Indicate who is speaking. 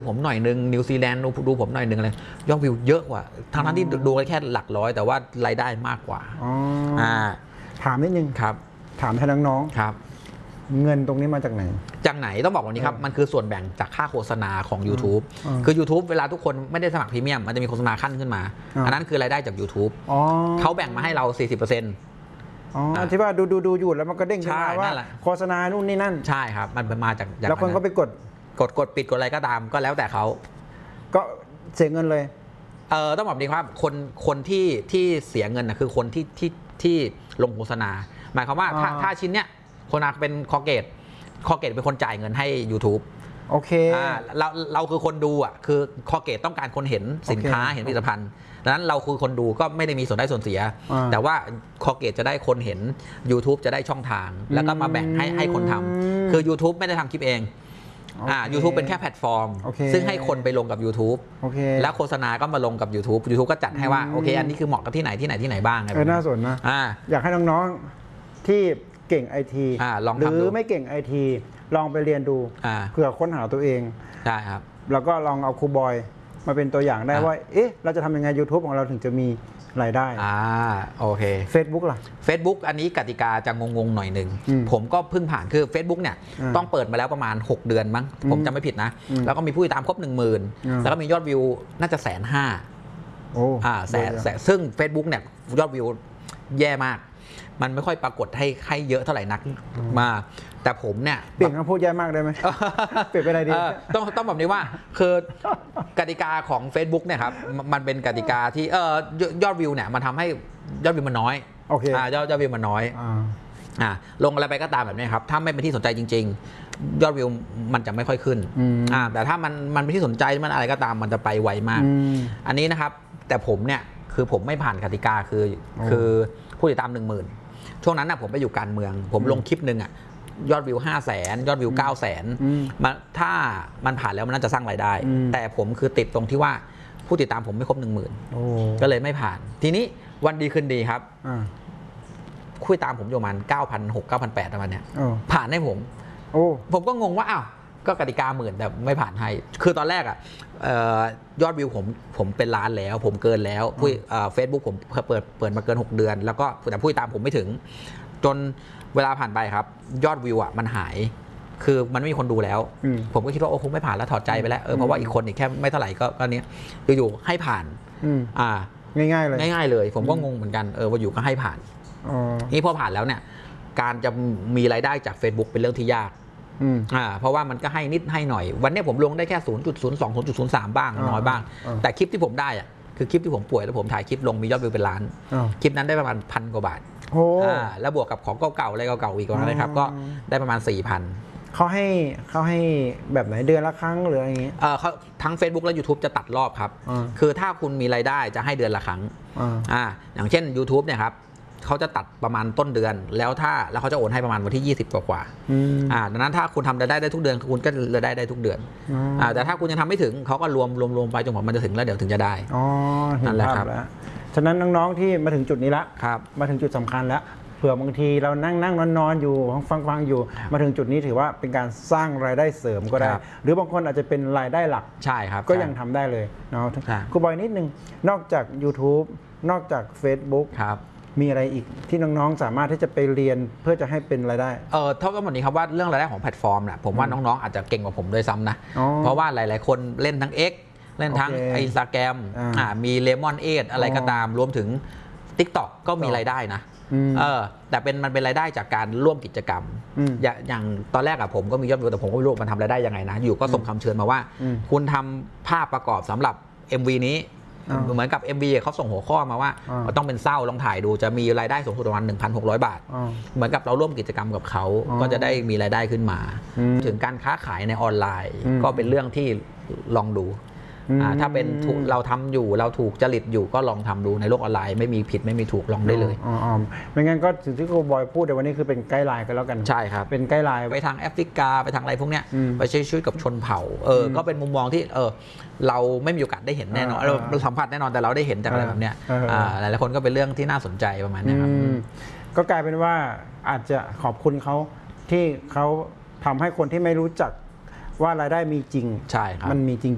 Speaker 1: ผมหน่อยนึงนิวซีแลนด์ดูผมหน่อยนึงอะไรยอดวิวเยอะกว่าทั้งที่ดูแค่หลักร้อยแต่ว่ารายได้มากกว่า
Speaker 2: ถามนิดนึง
Speaker 1: ครับ
Speaker 2: ถามให้น้อง
Speaker 1: ๆครับ
Speaker 2: เงินตรงนี้มาจากไหน
Speaker 1: ต้องบอกวันนี้ครับมันคือส่วนแบ่งจากค่าโฆษณาของ YouTube คือ YouTube เวลาทุกคนไม่ได้สมัครพรีเมียมมันจะมีโฆษณาขั้นขึ้นมาอันนั้นคือรายได้จาก YouTube เขาแบ่งมาให้เรา 40%
Speaker 2: ที่ว่าดูอยู่แล้วมันก็เด้งขึ้นมาว่าโฆษณานู่นนี่นั่น
Speaker 1: ใช่ครับมันมาจาก
Speaker 2: แล้วคนก็ไปกด
Speaker 1: ปิดกดอะไรก็ตามก็แล้วแต่เขา
Speaker 2: ก็เสียเงินเลย
Speaker 1: ต้องบอกดีครับคนที่เสียเงินนะคือคนที่ลงโฆษณาหมายความว่าถ้าชิ้นเนี้ยโฆษณาเป็นคอเกตเป็นคนจ่ายเงินให้ YouTube
Speaker 2: โอเค
Speaker 1: เราคือคนดูอ่ะคือคอเกตต้องการคนเห็นสินค้าเห็นผลิตภัณฑ์ดังนั้นเราคือคนดูก็ไม่ได้มีส่วนได้ส่วนเสียแต่ว่าคอเกตจะได้คนเห็น YouTube จะได้ช่องทางแล้วก็มาแบ่งให้คนทำคือ YouTube ไม่ได้ทำคลิปเองYouTube เป็นแค่แพลตฟอร์มซึ่งให้คนไปลงกับ YouTube แล้วโฆษณาก็มาลงกับ YouTube ก็จัดให้ว่าโอเคอันนี้คือเหมาะกับที่ไหนบ้าง
Speaker 2: น่าสนนะอยากให้น้องๆที่เก่งไอทีหรือไม่เก่งไอทีลองไปเรียนดูเพื่อค้นหาตัวเอง
Speaker 1: ได้ครับ
Speaker 2: แล้วก็ลองเอาครูบอยมาเป็นตัวอย่างได้ว่าเอ๊ะเราจะทำยังไง YouTube ของเราถึงจะมีรายได้
Speaker 1: โอเค
Speaker 2: Facebook ล่ะ
Speaker 1: Facebook อันนี้กติกาจะงงๆหน่อยหนึ่งผมก็เพิ่งผ่านคือ Facebook เนี่ยต้องเปิดมาแล้วประมาณ6เดือนมั้งผมจำไม่ผิดนะแล้วก็มีผู้ติดตามครบ 10,000แล้วก็มียอดวิวน่าจะ150,000แสนซึ่ง Facebook เนี่ยยอดวิวแย่มากมันไม่ค่อยปรากฏให้เยอะเท่าไหร่นักมาแต่ผมเนี่ย
Speaker 2: เปลี่ยนคำพูดแย่มากได้ไหมเปลี่ยนไปอะไรดี
Speaker 1: ต้องแบบนี้ว่าคือกติกาของ Facebook เนี่ยครับมันเป็นกติกาที่ยอดวิวเนี่ยมันทำให้ยอดวิวมันน้อย
Speaker 2: โอเค
Speaker 1: ยอดวิวมันน้อยลงอะไรไปก็ตามแบบนี้ครับถ้าไม่เป็นที่สนใจจริงๆยอดวิวมันจะไม่ค่อยขึ้นแต่ถ้ามันเป็นที่สนใจมันอะไรก็ตามมันจะไปไวมากอันนี้นะครับแต่ผมเนี่ยคือผมไม่ผ่านกติกาคือผู้ติดตาม 10,000ช่วงนั้นนะผมไปอยู่การเมืองผมลงคลิปนึงยอดวิว500,000ยอดวิว900,000ถ้ามันผ่านแล้วมันน่าจะสร้างรายได้แต่ผมคือติดตรงที่ว่าผู้ติดตามผมไม่ครบ 10,000ก็เลยไม่ผ่านทีนี้วันดีคืนดีครับผู้ติดตามผมอยู่ประมาณ 9,600 9,800 ประมาณเนี้ยผ่านให้ผมก็งงว่าอ้าวก็กติกา10,000แต่ไม่ผ่านให้คือตอนแรกยอดวิวผมเป็นล้านแล้วผมเกินแล้วเฟซบุ๊กผมเปิดมาเกิน6เดือนแล้วก็แต่ผู้ติดตามผมไม่ถึงจนเวลาผ่านไปครับยอดวิวมันหายคือมันไม่มีคนดูแล้วผมก็คิดว่าโอ้คงไม่ผ่านแล้วถอดใจไปแล้วเพราะว่าอีกคนอีกแค่ไม่เท่าไหร่ก็เนี้ยอยู่ๆให้ผ่าน
Speaker 2: ง่าย
Speaker 1: ๆเลยผมก็งงเหมือนกันว่าอยู่ก็ให้ผ่านนี่พอผ่านแล้วเนี่ยการจะมีรายได้จาก Facebook เป็นเรื่องที่ยากเพราะว่ามันก็ให้นิดให้หน่อยวันนี้ผมลงได้แค่ 0.02 0.03 บ้างน้อยบ้างแต่คลิปที่ผมได้คือคลิปที่ผมป่วยแล้วผมถ่ายคลิปลงมียอดวิวเป็นล้านคลิปนั้นได้ประมาณ1,000 กว่าบาทแล้วบวกกับของเก่าๆอะไรเก่าๆอีกนะครับก็ได้ประมาณ 4,000
Speaker 2: เขาให้แบบไหนเดือนละครั้งหรืออะไรอย่างงี้
Speaker 1: เขาทั้ง Facebook และ YouTube จะตัดรอบครับคือถ้าคุณมีรายได้จะให้เดือนละครั้งอย่างเช่น YouTube เนี่ยครับเขาจะตัดประมาณต้นเดือนแล้วเขาจะโอนให้ประมาณวันที่20กว่าดังนั้นถ้าคุณทำรายได้ทุกเดือนคุณก็รายได้ทุกเดือนแต่ถ้าคุณยังทำไม่ถึงเขาก็รวมไปจนกว่ามันจะถึงแล้วเดี๋ยวถึงจะได้
Speaker 2: นั่นแหละครับฉะนั้นน้องๆที่มาถึงจุดนี้ละมาถึงจุดสำคัญแล้วเผื่อบางทีเรานั่งนอนอยู่ฟังอยู่มาถึงจุดนี้ถือว่าเป็นการสร้างรายได้เสริมก็ได้หรือบางคนอาจจะเป็นรายได้หลัก
Speaker 1: ใช่ครับ
Speaker 2: ก็ยังทำได้เลยเนาะครูบอยนิดนึงนอกจาก YouTube นอกจาก Facebook มีอะไรอีกที่น้องๆสามารถที่จะไปเรียนเพื่อจะให้เป็นรายได้
Speaker 1: เท่ากับหมดนี้ครับว่าเรื่องรายได้ของแพลตฟอร์มนะผมว่าน้องๆอาจจะเก่งกว่าผมด้วยซ้ำนะเพราะว่าหลายๆคนเล่นทั้ง X เล่นทั้งInstagramมีLemon8อะไรก็ตามรวมถึง TikTok ก็มีรายได้นะแต่มันเป็นรายได้จากการร่วมกิจกรรมอย่างตอนแรกผมก็มียอดวิวแต่ผมก็ไม่รู้มันทำรายได้ยังไงนะอยู่ก็ส่งคำเชิญมาว่าคุณทำภาพประกอบสำหรับ MV นี้เหมือนกับ MV เขาส่งหัวข้อมาว่าต้องเป็นเศร้าลองถ่ายดูจะมีรายได้สูงสุดประมาณ 1,600 บาทเหมือนกับเราร่วมกิจกรรมกับเขาก็จะได้มีรายได้ขึ้นมาถึงการค้าขายในออนไลน์ก็เป็นเรื่องที่ลองดูถ้าเป็นเราทำอยู่เราถูกจริตอยู่ก็ลองทำดูในโลกออนไลน์ไม่มีผิดไม่มีถูกลองได้เลย
Speaker 2: ไม่งั้นก็สิ่งที่ครูบอยพูดในวันนี้คือเป็นไกด์ไลน์กันแล้วกัน
Speaker 1: ใช่ครับ
Speaker 2: เป็นไกด์ไลน์
Speaker 1: ไปทางแอฟริกาไปทางอะไรพวกเนี้ยไปช่วยกับชนเผ่าก็เป็นมุมมองที่เราไม่มีโอกาสได้เห็นแน่นอนเราสัมผัสแน่นอนแต่เราได้เห็นจากอะไรแบบเนี้ยหลายๆคนก็เป็นเรื่องที่น่าสนใจประมาณนี้ครับ
Speaker 2: ก็กลายเป็นว่าอาจจะขอบคุณเขาที่เขาทำให้คนที่ไม่รู้จักว่ารายได้มีจริง
Speaker 1: ใช่ครับ
Speaker 2: มันมีจริง